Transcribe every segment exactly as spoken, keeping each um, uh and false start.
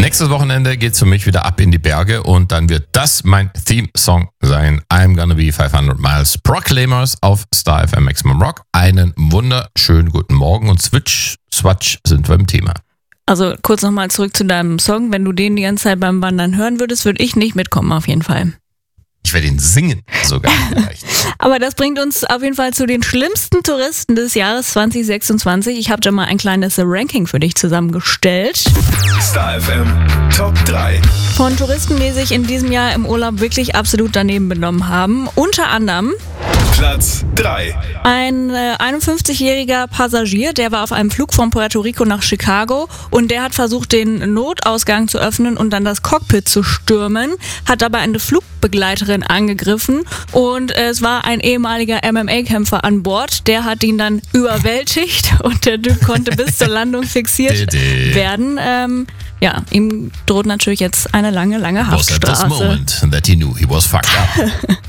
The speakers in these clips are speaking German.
Nächstes Wochenende geht's für mich wieder ab in die Berge und dann wird das mein Theme-Song sein. I'm Gonna Be fünfhundert Miles. Proclaimers auf Star F M Maximum Rock. Einen wunderschönen guten Morgen und Switch, Swatch sind wir im Thema. Also kurz nochmal zurück zu deinem Song. Wenn du den die ganze Zeit beim Wandern hören würdest, würde ich nicht mitkommen auf jeden Fall. Ich werde ihn singen sogar vielleicht. Aber das bringt uns auf jeden Fall zu den schlimmsten Touristen des Jahres zwanzig sechsundzwanzig. Ich habe da mal ein kleines Ranking für dich zusammengestellt. Star F M Top drei. Von Touristen, die sich in diesem Jahr im Urlaub wirklich absolut daneben benommen haben. Unter anderem Platz drei. ein äh, einundfünfzigjähriger Passagier, der war auf einem Flug von Puerto Rico nach Chicago und der hat versucht, den Notausgang zu öffnen und dann das Cockpit zu stürmen, hat dabei eine Flugbegleiterin angegriffen und äh, es war ein ehemaliger M M A-Kämpfer an Bord, der hat ihn dann überwältigt und der Typ konnte bis zur Landung fixiert werden. Ähm, ja, ihm droht natürlich jetzt eine lange, lange Haftstrafe. Was at this moment that he knew he was fucked up.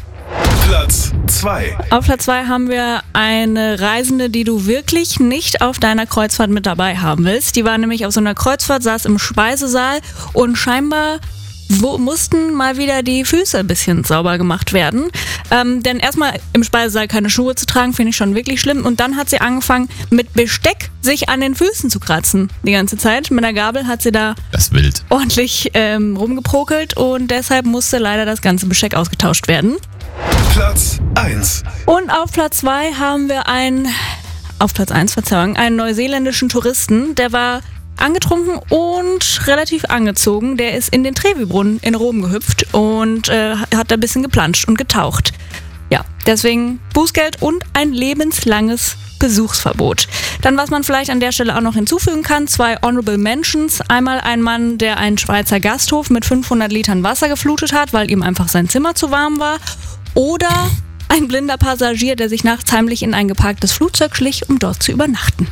Platz zwei. Auf Platz zwei haben wir eine Reisende, die du wirklich nicht auf deiner Kreuzfahrt mit dabei haben willst. Die war nämlich auf so einer Kreuzfahrt, saß im Speisesaal und scheinbar wo mussten mal wieder die Füße ein bisschen sauber gemacht werden. Ähm, denn erstmal im Speisesaal keine Schuhe zu tragen, finde ich schon wirklich schlimm. Und dann hat sie angefangen, mit Besteck sich an den Füßen zu kratzen die ganze Zeit. Mit einer Gabel hat sie da das wild. ordentlich ähm, rumgeprokelt und deshalb musste leider das ganze Besteck ausgetauscht werden. Platz eins. Und auf Platz zwei haben wir einen, auf Platz eins, Verzeihung, einen neuseeländischen Touristen, der war angetrunken und relativ angezogen. Der ist in den Trevi-Brunnen in Rom gehüpft und äh, hat da ein bisschen geplanscht und getaucht. Ja, deswegen Bußgeld und ein lebenslanges Besuchsverbot. Dann, was man vielleicht an der Stelle auch noch hinzufügen kann, zwei Honorable Mentions. Einmal ein Mann, der einen Schweizer Gasthof mit fünfhundert Litern Wasser geflutet hat, weil ihm einfach sein Zimmer zu warm war. Oder ein blinder Passagier, der sich nachts heimlich in ein geparktes Flugzeug schlich, um dort zu übernachten.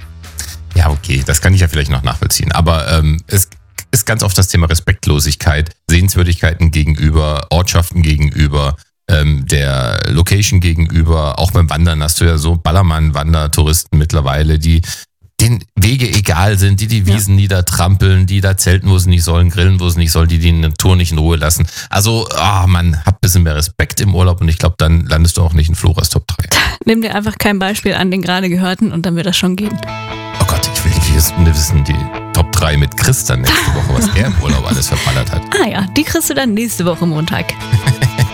Ja, okay, das kann ich ja vielleicht noch nachvollziehen. Aber ähm, es ist ganz oft das Thema Respektlosigkeit, Sehenswürdigkeiten gegenüber, Ortschaften gegenüber, ähm, der Location gegenüber. Auch beim Wandern hast du ja so Ballermann-Wandertouristen mittlerweile, die den Wege egal sind, die die Wiesen ja. niedertrampeln, die da zelten, wo sie nicht sollen, grillen, wo sie nicht sollen, die die Natur nicht in Ruhe lassen. Also, oh, man hat ein bisschen mehr Respekt im Urlaub und ich glaube, dann landest du auch nicht in Floras Top drei. Nimm dir einfach kein Beispiel an den gerade gehörten und dann wird das schon gehen. Oh Gott, ich will nicht wissen, die Top drei mit Chris dann nächste Woche, was er im Urlaub alles verballert hat. Ah ja, die kriegst du dann nächste Woche Montag.